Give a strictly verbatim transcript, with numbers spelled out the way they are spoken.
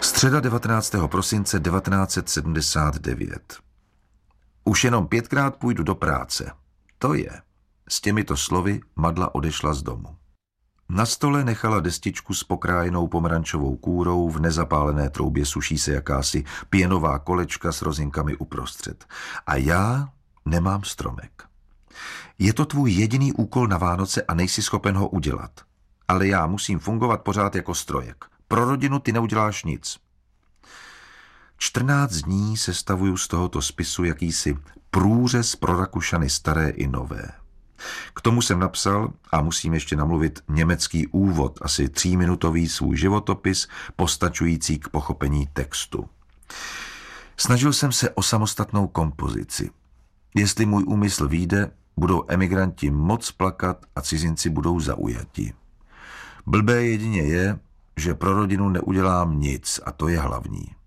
Středa devatenáctého prosince devatenáct set sedmdesát devět. Už jenom pětkrát půjdu do práce. To je. S těmito slovy Madla odešla z domu. Na stole nechala destičku s pokrájenou pomerančovou kůrou, v nezapálené troubě suší se jakási pěnová kolečka s rozinkami uprostřed. A já nemám stromek. Je to tvůj jediný úkol na Vánoce a nejsi schopen ho udělat. Ale já musím fungovat pořád jako strojek. Pro rodinu ty neuděláš nic. čtrnáct dní sestavuju z tohoto spisu jakýsi průřez pro Rakušany staré i nové. K tomu jsem napsal, a musím ještě namluvit, německý úvod, asi tříminutový svůj životopis, postačující k pochopení textu. Snažil jsem se o samostatnou kompozici. Jestli můj úmysl vyjde, budou emigranti moc plakat a cizinci budou zaujati. Blbé jedině je, že pro rodinu neudělám nic, a to je hlavní.